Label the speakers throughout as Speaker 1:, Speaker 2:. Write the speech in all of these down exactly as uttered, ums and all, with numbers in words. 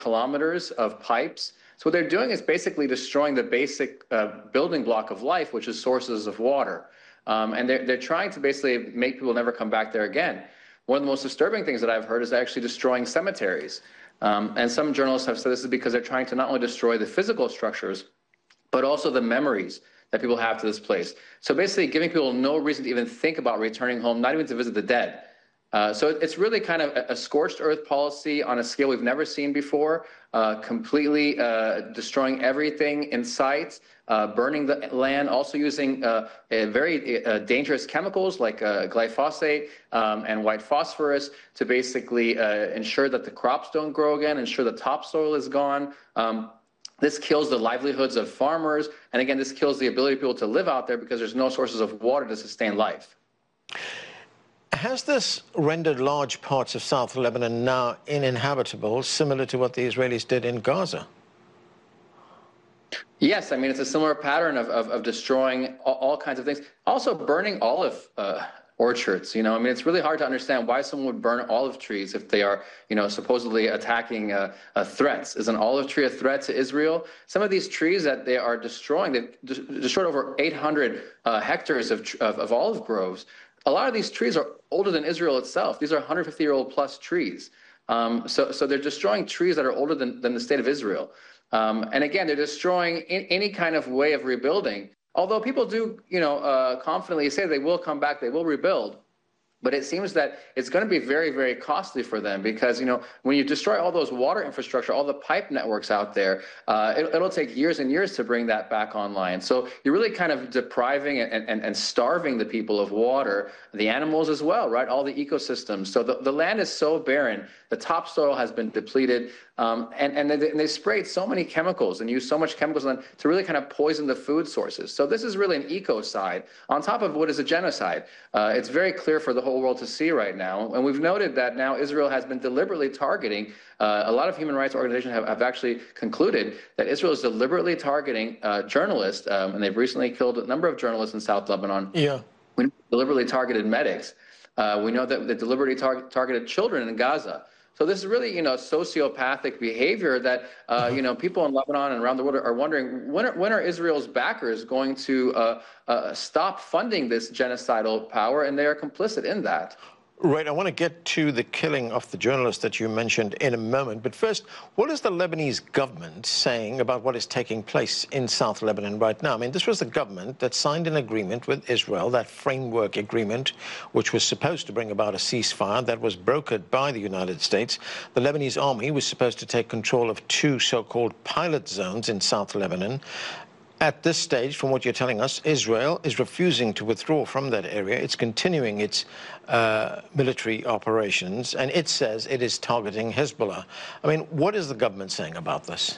Speaker 1: kilometers of pipes. So what they're doing is basically destroying the basic uh, building block of life, which is sources of water. Um, and they're, they're trying to basically make people never come back there again. One of the most disturbing things that I've heard is actually destroying cemeteries. Um, and some journalists have said this is because they're trying to not only destroy the physical structures, but also the memories that people have to this place. So basically giving people no reason to even think about returning home, not even to visit the dead. Uh, so it's really kind of a, a scorched earth policy on a scale we've never seen before, uh, completely uh, destroying everything in sight, uh, burning the land, also using uh, very uh, dangerous chemicals like uh, glyphosate um, and white phosphorus to basically uh, ensure that the crops don't grow again, ensure the topsoil is gone. Um, This kills the livelihoods of farmers. And again, this kills the ability of people to live out there because there's no sources of water to sustain life.
Speaker 2: Has this rendered large parts of South Lebanon now uninhabitable, similar to what the Israelis did in Gaza?
Speaker 1: Yes, I mean, it's a similar pattern of, of, of destroying all, all kinds of things. Also burning olive uh, orchards, you know, I mean, it's really hard to understand why someone would burn olive trees if they are, you know, supposedly attacking uh, uh, threats. Is an olive tree a threat to Israel? Some of these trees that they are destroying, they've de destroyed over eight hundred uh, hectares of, of, of olive groves. A lot of these trees are older than Israel itself. These are one hundred fifty year old plus trees. Um, so, so they're destroying trees that are older than, than the state of Israel. Um, and again, they're destroying in, any kind of way of rebuilding. Although people do, you know, uh, confidently say they will come back, they will rebuild. But it seems that it's going to be very, very costly for them because, you know, when you destroy all those water infrastructure, all the pipe networks out there, uh, it, it'll take years and years to bring that back online. So you're really kind of depriving and, and, and starving the people of water, the animals as well, right? All the ecosystems. So the, the land is so barren. The topsoil has been depleted. Um, and, and, they, and they sprayed so many chemicals and used so much chemicals on, to really kind of poison the food sources. So this is really an ecocide on top of what is a genocide. Uh, it's very clear for the whole world to see right now. And we've noted that now Israel has been deliberately targeting, uh, a lot of human rights organizations have, have actually concluded that Israel is deliberately targeting uh, journalists, um, and they've recently killed a number of journalists in South Lebanon.
Speaker 2: Yeah.
Speaker 1: We deliberately targeted medics. Uh, we know that they deliberately tar targeted children in Gaza. So this is really, you know, sociopathic behavior that, uh, you know, people in Lebanon and around the world are wondering, when are, when are Israel's backers going to uh, uh, stop funding this genocidal power? And they are complicit in that.
Speaker 2: Right. I want to get to the killing of the journalist that you mentioned in a moment. But first, what is the Lebanese government saying about what is taking place in South Lebanon right now? I mean, this was the government that signed an agreement with Israel, that framework agreement, which was supposed to bring about a ceasefire that was brokered by the United States. The Lebanese army was supposed to take control of two so-called pilot zones in South Lebanon. At this stage, from what you're telling us, Israel is refusing to withdraw from that area. It's continuing its uh, military operations, and it says it is targeting Hezbollah. I mean, what is the government saying about this?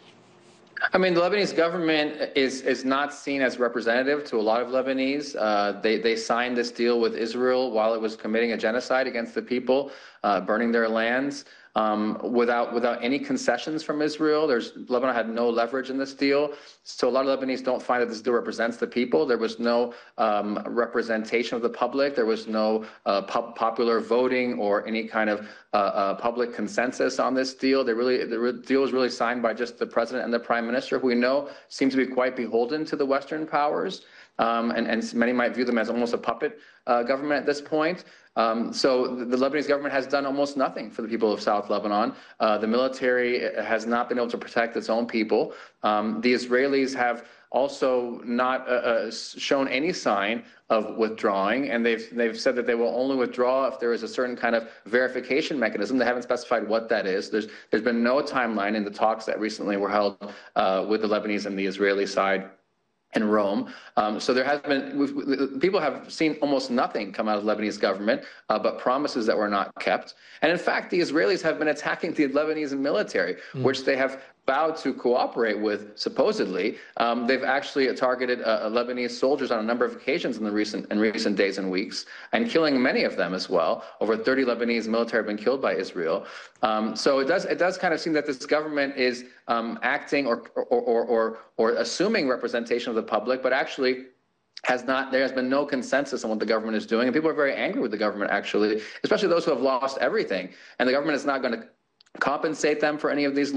Speaker 1: I mean, the Lebanese government is is not seen as representative to a lot of Lebanese. Uh, they they signed this deal with Israel while it was committing a genocide against the people, uh, burning their lands. Um, without without any concessions from Israel. There's Lebanon had no leverage in this deal, so a lot of Lebanese don't find that this deal represents the people. There was no um, representation of the public. There was no uh, pop popular voting or any kind of uh, uh, public consensus on this deal. They really the deal was really signed by just the president and the prime minister, who we know seem to be quite beholden to the Western powers. Um, and, and many might view them as almost a puppet uh, government at this point. Um, so the, the Lebanese government has done almost nothing for the people of South Lebanon. Uh, the military has not been able to protect its own people. Um, the Israelis have also not uh, uh, shown any sign of withdrawing, and they've they've said that they will only withdraw if there is a certain kind of verification mechanism. They haven't specified what that is. There's there's been no timeline in the talks that recently were held uh, with the Lebanese and the Israeli side in Rome. Um, so there has been, we've, people have seen almost nothing come out of the Lebanese government, uh, but promises that were not kept. And in fact, the Israelis have been attacking the Lebanese military, mm. which they have vowed to cooperate with, supposedly. Um, they've actually targeted uh, Lebanese soldiers on a number of occasions in the recent in recent days and weeks, and killing many of them as well. Over thirty Lebanese military have been killed by Israel. Um, so it does it does kind of seem that this government is um, acting or or, or or or assuming representation of the public, but actually has not, there has been no consensus on what the government is doing. And people are very angry with the government, actually, especially those who have lost everything. And the government is not going to compensate them for any of these